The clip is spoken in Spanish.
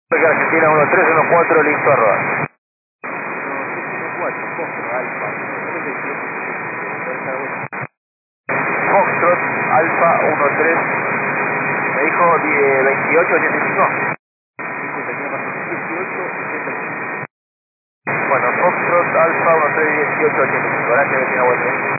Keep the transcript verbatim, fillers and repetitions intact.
Argentina uno tres uno cuatro, listo a rodar. Foxtrot, Alfa uno tres, me dijo veintiocho ochenta y cinco. Bueno, Foxtrot, Alfa uno tres dieciocho ochenta y cinco, gracias, que tenga buen día.